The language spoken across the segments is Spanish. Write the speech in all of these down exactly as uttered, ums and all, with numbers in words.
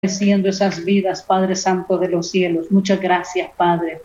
Bendiciendo esas vidas, Padre Santo de los cielos. Muchas gracias, Padre.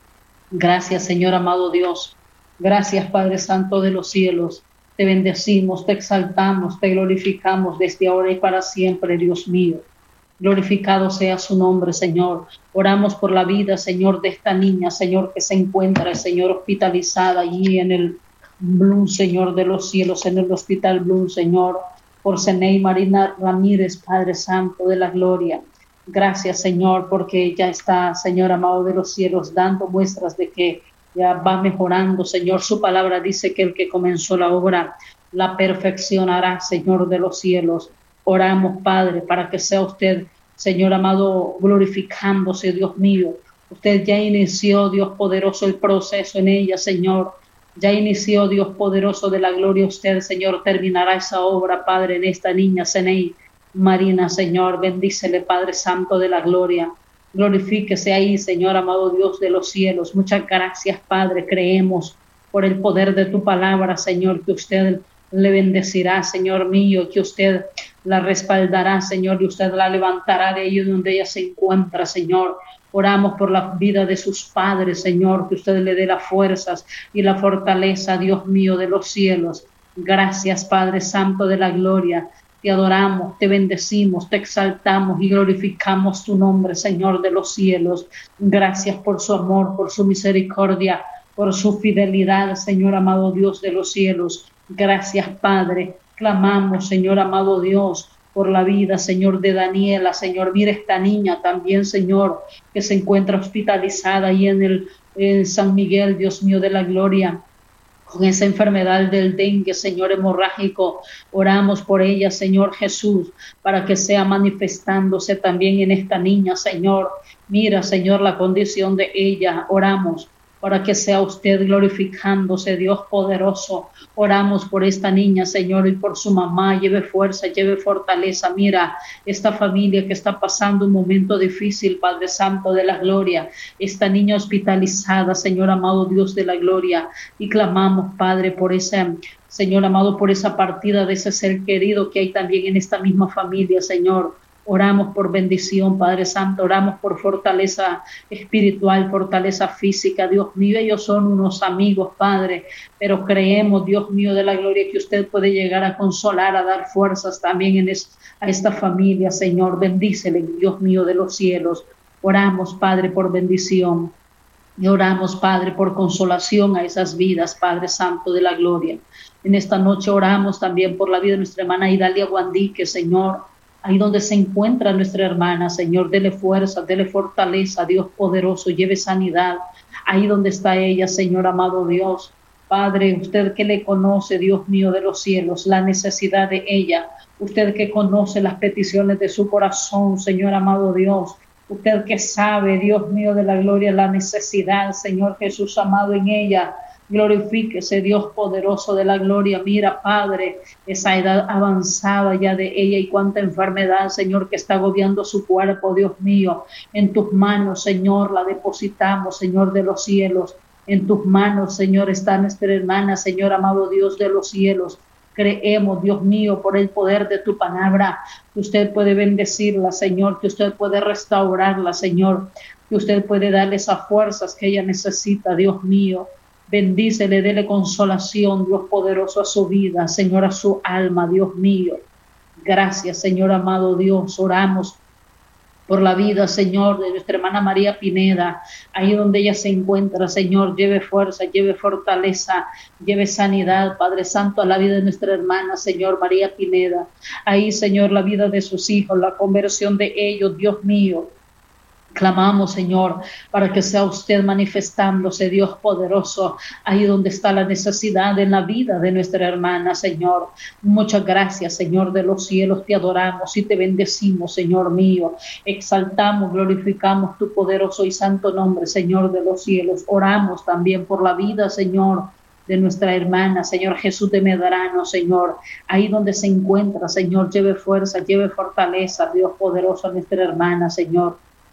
Gracias, Señor amado Dios. Gracias, Padre Santo de los cielos. Te bendecimos, te exaltamos, te glorificamos desde ahora y para siempre, Dios mío. Glorificado sea su nombre, Señor. Oramos por la vida, Señor, de esta niña, Señor, que se encuentra, Señor, hospitalizada allí en el Bloom, Señor de los cielos, en el Hospital Bloom, Señor. Por Zenei Marina Ramírez, Padre Santo de la Gloria. Gracias, Señor, porque ella está, Señor amado de los cielos, dando muestras de que ya va mejorando, Señor. Su palabra dice que el que comenzó la obra la perfeccionará, Señor de los cielos. Oramos, Padre, para que sea usted, Señor amado, glorificándose, Dios mío. Usted ya inició, Dios poderoso, el proceso en ella, Señor. Ya inició, Dios poderoso de la gloria, usted, Señor, terminará esa obra, Padre, en esta niña, Zenei Marina, Señor. Bendícele, Padre Santo de la gloria. Glorifíquese ahí, Señor, amado Dios de los cielos. Muchas gracias, Padre. Creemos por el poder de tu palabra, Señor, que usted le bendecirá, Señor mío, que usted la respaldará, Señor, y usted la levantará de ahí donde ella se encuentra, Señor. Oramos por la vida de sus padres, Señor, que usted le dé las fuerzas y la fortaleza, Dios mío, de los cielos. Gracias, Padre Santo de la gloria. Te adoramos, te bendecimos, te exaltamos y glorificamos tu nombre, Señor de los cielos. Gracias por su amor, por su misericordia, por su fidelidad, Señor amado Dios de los cielos. Gracias, Padre. Clamamos, Señor amado Dios, por la vida, Señor, de Daniela, Señor. Mira esta niña también, Señor, que se encuentra hospitalizada ahí en el en San Miguel, Dios mío de la gloria, con esa enfermedad del dengue, Señor, hemorrágico. Oramos por ella, Señor Jesús, para que sea manifestándose también en esta niña, Señor. Mira, Señor, la condición de ella. Oramos para que sea usted glorificándose, Dios poderoso. Oramos por esta niña, Señor, y por su mamá. Lleve fuerza, lleve fortaleza. Mira esta familia que está pasando un momento difícil, Padre Santo de la gloria. Esta niña hospitalizada, Señor amado Dios de la gloria. Y clamamos, Padre, por ese, Señor amado, por esa partida de ese ser querido que hay también en esta misma familia, Señor. Oramos por bendición, Padre Santo. Oramos por fortaleza espiritual, fortaleza física. Dios mío, ellos son unos amigos, Padre, pero creemos, Dios mío de la gloria, que usted puede llegar a consolar, a dar fuerzas también en es, a esta familia, Señor. Bendícele, Dios mío de los cielos. Oramos, Padre, por bendición. Y oramos, Padre, por consolación a esas vidas, Padre Santo de la gloria. En esta noche oramos también por la vida de nuestra hermana Idalia Guandique, Señor. Ahí donde se encuentra nuestra hermana, Señor, dele fuerza, dele fortaleza, Dios poderoso, lleve sanidad. Ahí donde está ella, Señor amado Dios. Padre, usted que le conoce, Dios mío de los cielos, la necesidad de ella. Usted que conoce las peticiones de su corazón, Señor amado Dios. Usted que sabe, Dios mío de la gloria, la necesidad, Señor Jesús amado, en ella. Glorifíquese, Dios poderoso de la gloria. Mira, Padre, esa edad avanzada ya de ella y cuánta enfermedad, Señor, que está agobiando su cuerpo, Dios mío. En tus manos, Señor, la depositamos, Señor de los cielos. En tus manos, Señor, está nuestra hermana, Señor amado Dios de los cielos. Creemos, Dios mío, por el poder de tu palabra, que usted puede bendecirla, Señor, que usted puede restaurarla, Señor, que usted puede darle esas fuerzas que ella necesita, Dios mío. Bendícele, dele consolación, Dios poderoso, a su vida, Señor, a su alma, Dios mío. Gracias, Señor amado Dios. Oramos por la vida, Señor, de nuestra hermana María Pineda, ahí donde ella se encuentra, Señor. Lleve fuerza, lleve fortaleza, lleve sanidad, Padre Santo, a la vida de nuestra hermana, Señor, María Pineda. Ahí, Señor, la vida de sus hijos, la conversión de ellos, Dios mío. Clamamos, Señor, para que sea usted manifestándose, Dios poderoso, ahí donde está la necesidad en la vida de nuestra hermana, Señor. Muchas gracias, Señor de los cielos, te adoramos y te bendecimos, Señor mío. Exaltamos, glorificamos tu poderoso y santo nombre, Señor de los cielos. Oramos también por la vida, Señor, de nuestra hermana, Señor Jesús de Medrano, Señor. Ahí donde se encuentra, Señor, lleve fuerza, lleve fortaleza, Dios poderoso, a nuestra hermana, Señor.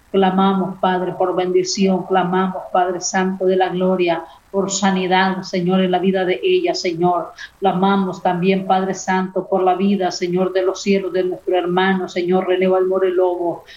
Clamamos, Padre, por bendición. Clamamos, Padre Santo de la gloria, por sanidad, Señor, en la vida de ella, Señor. Clamamos también, Padre Santo, por la vida, Señor, de los cielos, de nuestro hermano, Señor, René Valmore Lobo.